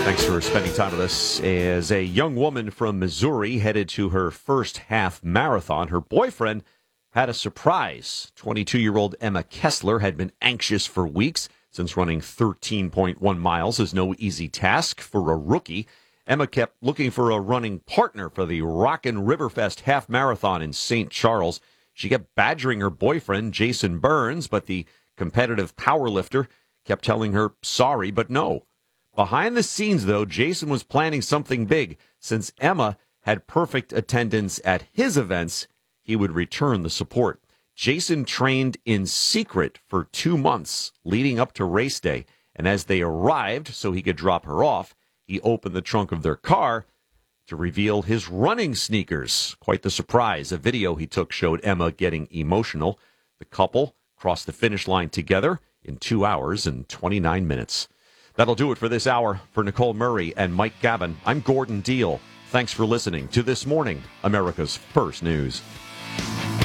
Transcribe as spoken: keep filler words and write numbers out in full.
Thanks for spending time with us. As a young woman from Missouri headed to her first half marathon, her boyfriend had a surprise. twenty-two-year-old Emma Kessler had been anxious for weeks, since running thirteen point one miles is no easy task for a rookie. Emma kept looking for a running partner for the Rockin' Riverfest half marathon in Saint Charles. She kept badgering her boyfriend, Jason Burns, but the competitive powerlifter kept telling her sorry, but no. Behind the scenes, though, Jason was planning something big. Since Emma had perfect attendance at his events, he would return the support. Jason trained in secret for two months leading up to race day, and as they arrived so he could drop her off, he opened the trunk of their car to reveal his running sneakers. Quite the surprise. A video he took showed Emma getting emotional. The couple crossed the finish line together in two hours and twenty-nine minutes. That'll do it for this hour. For Nicole Murray and Mike Gavin, I'm Gordon Deal. Thanks for listening to This Morning, America's First News.